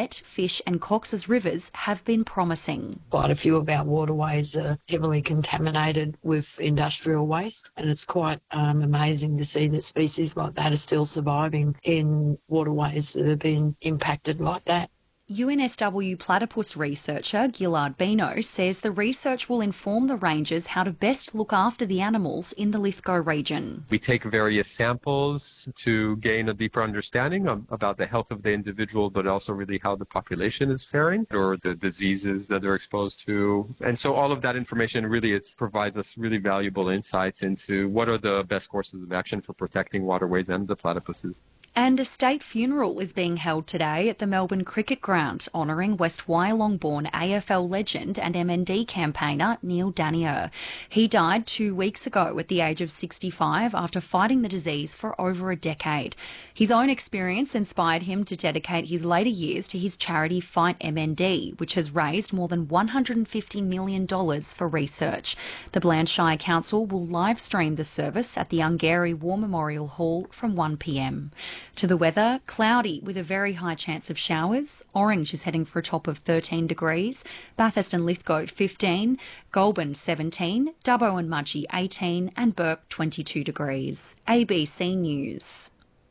Inlet, Fish and Cox's rivers have been promising. Quite a few of our waterways are heavily contaminated with industrial waste, and it's quite amazing to see that species like that are still surviving in waterways that have been impacted like that. UNSW platypus researcher Gillard Bino says the research will inform the rangers how to best look after the animals in the Lithgow region. We take various samples to gain a deeper understanding about the health of the individual, but also really how the population is faring or the diseases that they're exposed to. And so all of that information really provides us really valuable insights into what are the best courses of action for protecting waterways and the platypuses. And a state funeral is being held today at the Melbourne Cricket Ground, honouring West Wyalong-born AFL legend and MND campaigner Neil Daniher. He died 2 weeks ago at the age of 65 after fighting the disease for over a decade. His own experience inspired him to dedicate his later years to his charity Fight MND, which has raised more than $150 million for research. The Blantyre Council will live stream the service at the Ungary War Memorial Hall from 1 p.m. To the weather, cloudy with a very high chance of showers. Orange is heading for a top of 13 degrees. Bathurst and Lithgow 15, Goulburn 17, Dubbo and Mudgee 18 and Bourke 22 degrees. ABC News.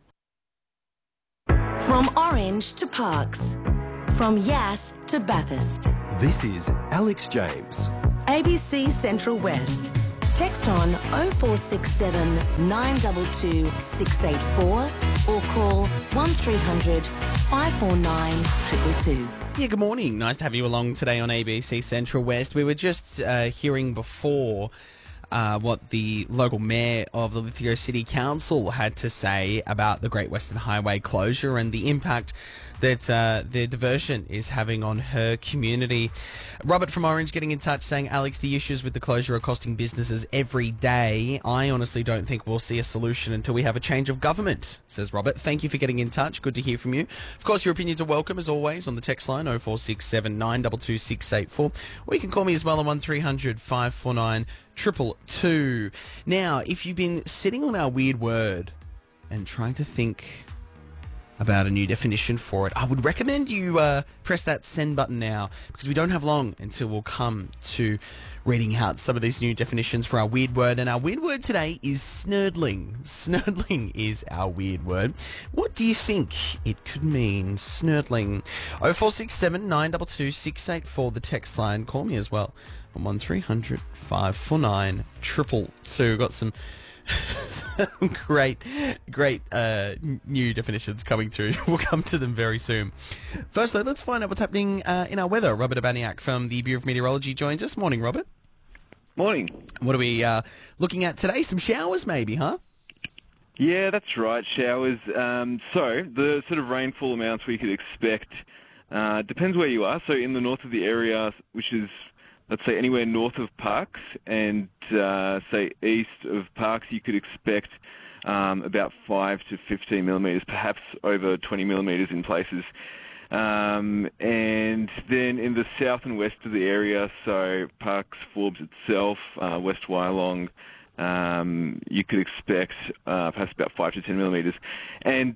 From Orange to Parkes. From Yass to Bathurst. This is Alex James. ABC Central West. Text on 0467 922 684 or call 1300 549 222. Yeah, good morning. Nice to have you along today on ABC Central West. We were just hearing before what the local mayor of the Lithgow City Council had to say about the Great Western Highway closure and the impact that the diversion is having on her community. Robert from Orange getting in touch saying, Alex, the issues with the closure are costing businesses every day. I honestly don't think we'll see a solution until we have a change of government, says Robert. Thank you for getting in touch. Good to hear from you. Of course, your opinions are welcome, as always, on the text line 0467 922 684. Or you can call me as well on 1300 549 222. Now, if you've been sitting on our weird word and trying to think about a new definition for it, I would recommend you press that send button now, because we don't have long until we'll come to reading out some of these new definitions for our weird word. And our weird word today is snurdling. Snurdling is our weird word. What do you think it could mean, snurdling? 0467 922 684, the text line. Call me as well on 1300 549 222. Got some great new definitions coming through. We'll come to them very soon. First, though, let's find out what's happening in our weather. Robert Abaniak from the Bureau of Meteorology joins us. Morning, Robert. Morning. What are we looking at today? Some showers, maybe, huh? Yeah, that's right, showers. So the sort of rainfall amounts we could expect depends where you are. So in the north of the area, which is, let's say, anywhere north of Parkes and, say, east of Parkes, you could expect about 5 to 15 millimetres, perhaps over 20 millimetres in places. And then in the south and west of the area, so Parkes, Forbes itself, West Wyalong, you could expect perhaps about 5 to 10 millimetres. And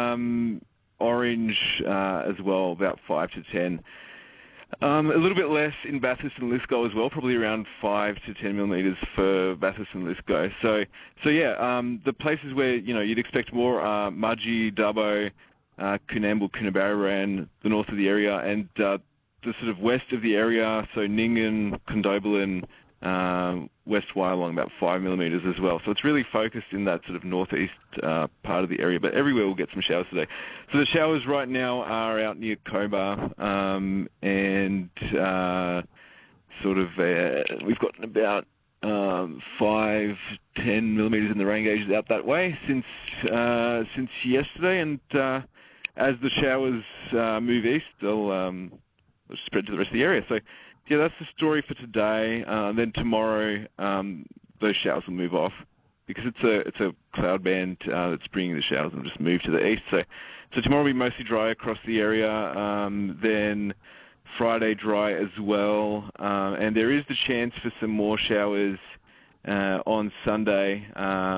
Orange as well, about 5 to 10. A little bit less in Bathurst and Lithgow as well, probably around 5 to 10 millimetres for Bathurst and Lithgow. So yeah, the places where you'd expect more are Mudgee, Dubbo, Coonamble, Coonabarabran, the north of the area, and the sort of west of the area, so Nyngan, Condobolin, West Wyalong, about 5 millimetres as well. So it's really focused in that sort of northeast part of the area, but everywhere we'll get some showers today. So the showers right now are out near Cobar, and sort of we've got about 5, 10 millimetres in the rain gauges out that way since yesterday, and as the showers move east, they'll spread to the rest of the area. So yeah, that's the story for today. Then tomorrow, those showers will move off because it's a cloud band that's bringing the showers and just move to the east. So tomorrow will be mostly dry across the area. Then Friday dry as well, and there is the chance for some more showers on Sunday.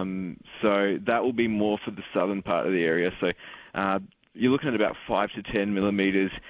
So that will be more for the southern part of the area. So you're looking at about 5 to 10 millimetres.